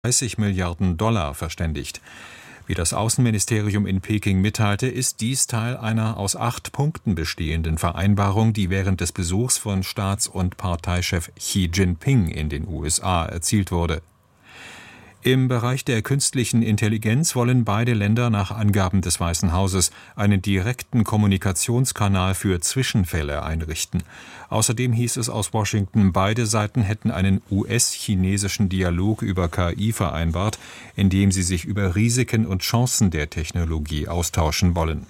$30 Milliarden verständigt. Wie das Außenministerium in Peking mitteilte, ist dies Teil einer aus 8 Punkten bestehenden Vereinbarung, die während des Besuchs von Staats- und Parteichef Xi Jinping in den USA erzielt wurde. Im Bereich der künstlichen Intelligenz wollen beide Länder nach Angaben des Weißen Hauses einen direkten Kommunikationskanal für Zwischenfälle einrichten. Außerdem hieß es aus Washington, beide Seiten hätten einen US-chinesischen Dialog über KI vereinbart, in dem sie sich über Risiken und Chancen der Technologie austauschen wollen.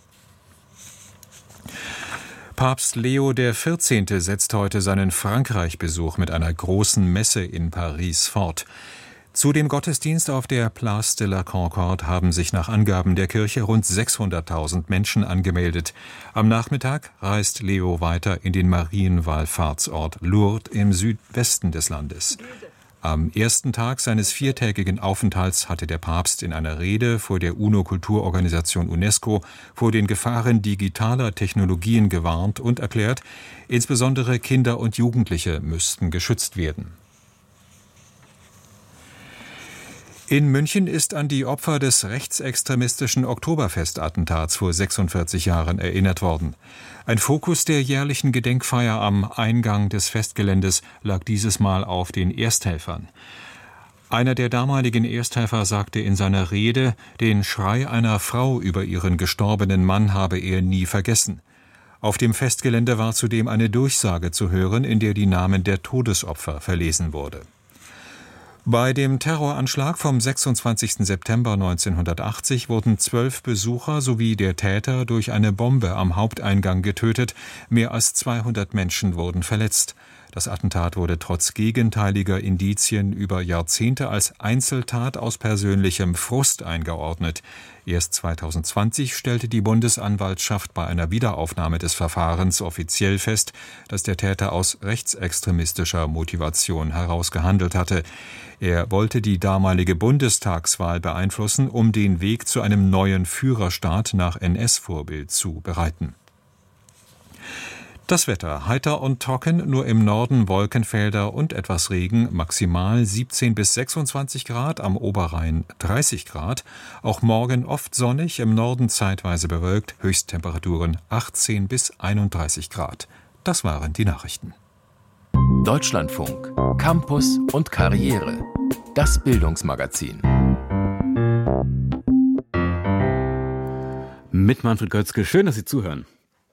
Papst Leo XIV. Setzt heute seinen Frankreich-Besuch mit einer großen Messe in Paris fort. Zu dem Gottesdienst auf der Place de la Concorde haben sich nach Angaben der Kirche rund 600.000 Menschen angemeldet. Am Nachmittag reist Leo weiter in den Marienwallfahrtsort Lourdes im Südwesten des Landes. Am ersten Tag seines 4-tägigen Aufenthalts hatte der Papst in einer Rede vor der UNO-Kulturorganisation UNESCO vor den Gefahren digitaler Technologien gewarnt und erklärt, insbesondere Kinder und Jugendliche müssten geschützt werden. In München ist an die Opfer des rechtsextremistischen Oktoberfestattentats vor 46 Jahren erinnert worden. Ein Fokus der jährlichen Gedenkfeier am Eingang des Festgeländes lag dieses Mal auf den Ersthelfern. Einer der damaligen Ersthelfer sagte in seiner Rede, den Schrei einer Frau über ihren gestorbenen Mann habe er nie vergessen. Auf dem Festgelände war zudem eine Durchsage zu hören, in der die Namen der Todesopfer verlesen wurde. Bei dem Terroranschlag vom 26. September 1980 wurden 12 Besucher sowie der Täter durch eine Bombe am Haupteingang getötet. Mehr als 200 Menschen wurden verletzt. Das Attentat wurde trotz gegenteiliger Indizien über Jahrzehnte als Einzeltat aus persönlichem Frust eingeordnet. Erst 2020 stellte die Bundesanwaltschaft bei einer Wiederaufnahme des Verfahrens offiziell fest, dass der Täter aus rechtsextremistischer Motivation heraus gehandelt hatte. Er wollte die damalige Bundestagswahl beeinflussen, um den Weg zu einem neuen Führerstaat nach NS-Vorbild zu bereiten. Das Wetter: heiter und trocken, nur im Norden Wolkenfelder und etwas Regen, maximal 17 bis 26 Grad, am Oberrhein 30 Grad. Auch morgen oft sonnig, im Norden zeitweise bewölkt, Höchsttemperaturen 18 bis 31 Grad. Das waren die Nachrichten. Deutschlandfunk, Campus und Karriere. Das Bildungsmagazin. Mit Manfred Götzke, schön, dass Sie zuhören.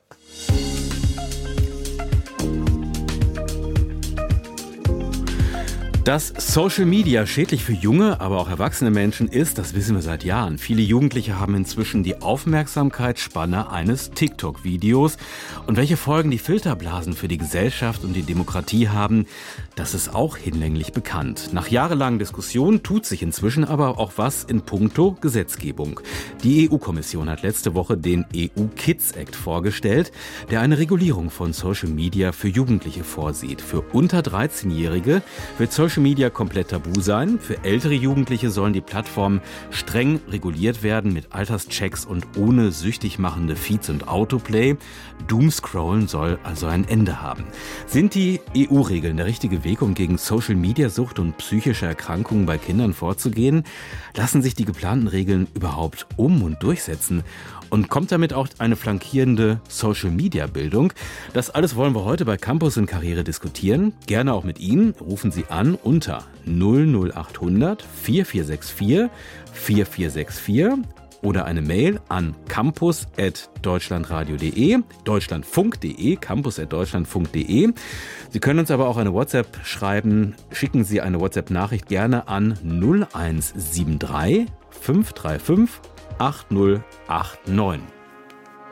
Dass Social Media schädlich für junge, aber auch erwachsene Menschen ist, das wissen wir seit Jahren. Viele Jugendliche haben inzwischen die Aufmerksamkeitsspanne eines TikTok-Videos. Und welche Folgen die Filterblasen für die Gesellschaft und die Demokratie haben, das ist auch hinlänglich bekannt. Nach jahrelangen Diskussionen tut sich inzwischen aber auch was in puncto Gesetzgebung. Die EU-Kommission hat letzte Woche den EU-Kids-Act vorgestellt, der eine Regulierung von Social Media für Jugendliche vorsieht. Für unter 13-Jährige wird Social Media komplett tabu sein. Für ältere Jugendliche sollen die Plattformen streng reguliert werden mit Alterschecks und ohne süchtig machende Feeds und Autoplay. Doomscrollen soll also ein Ende haben. Sind die EU-Regeln der richtige Weg, um gegen Social-Media-Sucht und psychische Erkrankungen bei Kindern vorzugehen? Lassen sich die geplanten Regeln überhaupt und durchsetzen? Und kommt damit auch eine flankierende Social-Media-Bildung? Das alles wollen wir heute bei Campus und Karriere diskutieren. Gerne auch mit Ihnen. Rufen Sie an unter 00800 4464 4464 oder eine Mail an campus@deutschlandradio.de, deutschlandfunk.de, campus@deutschlandfunk.de. Sie können uns aber auch eine WhatsApp schreiben. Schicken Sie eine WhatsApp-Nachricht gerne an 0173 535 8089.